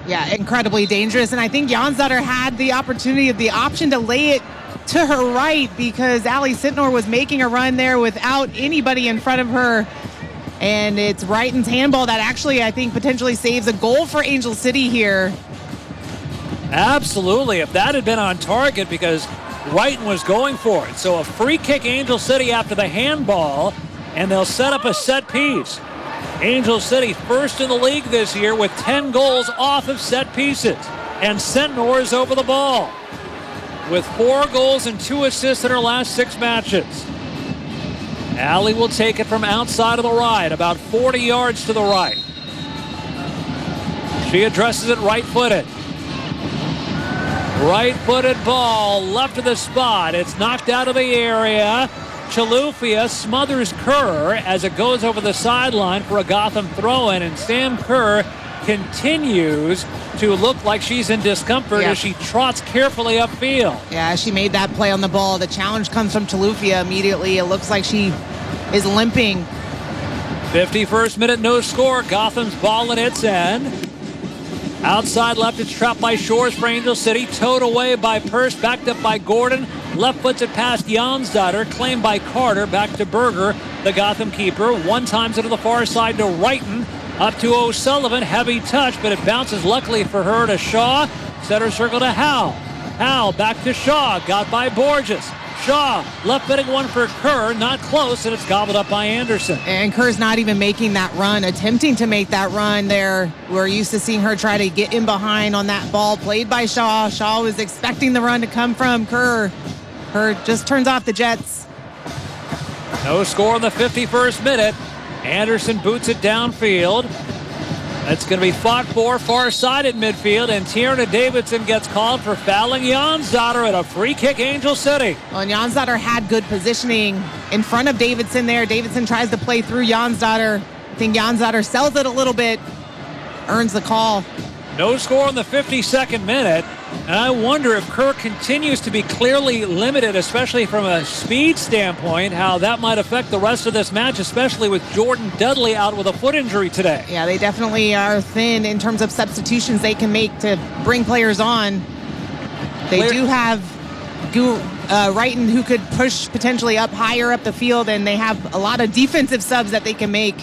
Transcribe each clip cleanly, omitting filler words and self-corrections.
Yeah, incredibly dangerous. And I think Jonsdottir had the option to lay it to her right because Ali Sintnor was making a run there without anybody in front of her. And it's Wrighton's handball that actually, I think, potentially saves a goal for Angel City here. Absolutely. If that had been on target, because Wrighton was going for it. So a free kick, Angel City, after the handball, and they'll set up a set piece. Angel City first in the league this year with 10 goals off of set pieces. And Sintnor is over the ball with 4 goals and 2 assists in her last 6 matches. Ali will take it from outside of the right, about 40 yards to the right. She addresses it right-footed. Right-footed ball, left of the spot. It's knocked out of the area. Chilufya smothers Kerr as it goes over the sideline for a Gotham throw-in, and Sam Kerr continues to look like she's in discomfort as she trots carefully upfield. Yeah, she made that play on the ball. The challenge comes from Chilufya immediately. It looks like she is limping. 51st minute, no score. Gotham's ball at its end. Outside left, it's trapped by Shores for Angel City. Towed away by Purse, backed up by Gordon. Left puts it past Jonsdottir, claimed by Carter. Back to Berger, the Gotham keeper. One times it to the far side to Wrighton. Up to O'Sullivan, heavy touch, but it bounces luckily for her to Shaw. Center circle to Howe. Howe back to Shaw, got by Borges. Shaw, left-footing one for Kerr, not close, and it's gobbled up by Anderson. And Kerr's not even making that run, attempting to make that run there. We're used to seeing her try to get in behind on that ball played by Shaw. Shaw was expecting the run to come from Kerr. Kerr just turns off the Jets. No score in the 51st minute. Anderson boots it downfield. That's going to be fought for far side at midfield, and Tierna Davidson gets called for fouling Jonsdottir at a free kick, Angel City. Well, and Jonsdottir had good positioning in front of Davidson there. Davidson tries to play through Jonsdottir. I think Jonsdottir sells it a little bit, earns the call. No score in the 52nd minute, and I wonder if Kerr continues to be clearly limited, especially from a speed standpoint, how that might affect the rest of this match, especially with Jordan Dudley out with a foot injury today. Yeah, they definitely are thin in terms of substitutions they can make to bring players on. They do have Wrighton, who could push potentially up higher up the field, and they have a lot of defensive subs that they can make.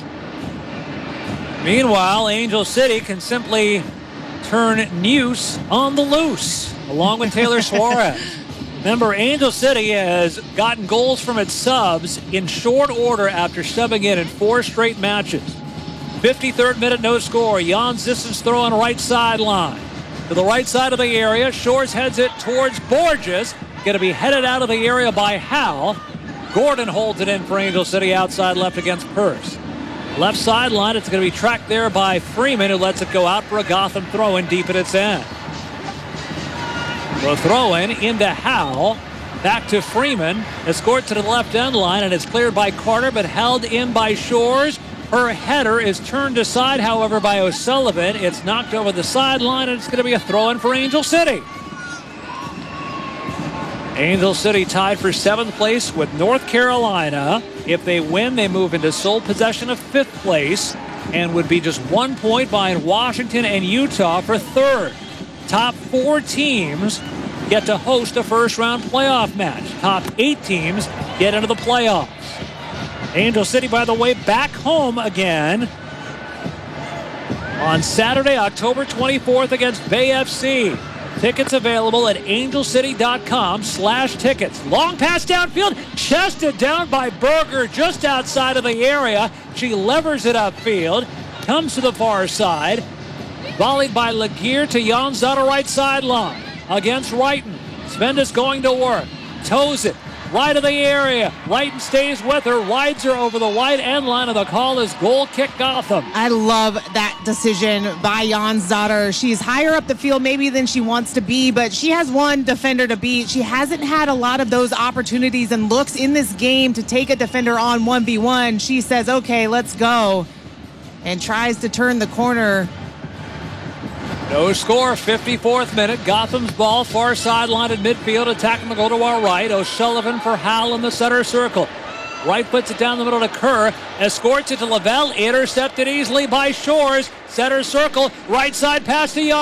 Meanwhile, Angel City can simply turn Neuse on the loose, along with Taylor Suarez. Remember, Angel City has gotten goals from its subs in short order after subbing in 4 straight matches. 53rd minute, no score. Jan Zissens throw on right sideline. To the right side of the area, Shores heads it towards Borges. Going to be headed out of the area by Howe. Gordon holds it in for Angel City outside left against Purse. Left sideline, it's going to be tracked there by Freeman, who lets it go out for a Gotham throw-in deep at its end. The throw-in into Howe, back to Freeman, escorts to the left end line, and it's cleared by Carter, but held in by Shores. Her header is turned aside, however, by O'Sullivan. It's knocked over the sideline, and it's going to be a throw-in for Angel City. Angel City tied for 7th place with North Carolina. If they win, they move into sole possession of 5th place and would be just 1 point behind Washington and Utah for 3rd. Top 4 teams get to host a first-round playoff match. Top 8 teams get into the playoffs. Angel City, by the way, back home again on Saturday, October 24th against Bay FC. Tickets available at angelcity.com/tickets. Long pass downfield, chested down by Berger just outside of the area. She levers it upfield, comes to the far side. Volleyed by Laguerre to Jonsdottir right sideline against Wrighton. Svendas going to work, toes it. Right of the area. Wrighton stays with her, rides her over the wide end line, and the call is goal kick Gotham. I love that decision by Jonsdottir. She's higher up the field maybe than she wants to be, but she has one defender to beat. She hasn't had a lot of those opportunities and looks in this game to take a defender on 1v1. She says, okay, let's go, and tries to turn the corner. No score, 54th minute. Gotham's ball, far sideline at midfield, attacking the goal to our right. O'Sullivan for Howell in the center circle. Wright puts it down the middle to Kerr, escorts it to Lavelle, intercepted easily by Shores. Center circle, right side pass to Young.